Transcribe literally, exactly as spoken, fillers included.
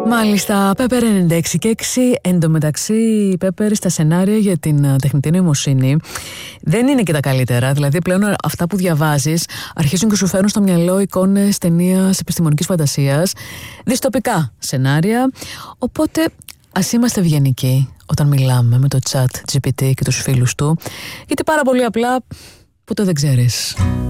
Μάλιστα, Πέπερ ενενήντα έξι και έξι. Εν τω μεταξύ, Πέπερ, στα σενάρια για την τεχνητή νοημοσύνη δεν είναι και τα καλύτερα. Δηλαδή, πλέον αυτά που διαβάζεις αρχίζουν και σου φέρνουν στο μυαλό εικόνες ταινίας επιστημονικής φαντασίας, δυστοπικά σενάρια. Οπότε, ας είμαστε ευγενικοί όταν μιλάμε με το chat τζι πι τι και τους φίλους του, γιατί πάρα πολύ απλά ποτέ δεν ξέρεις.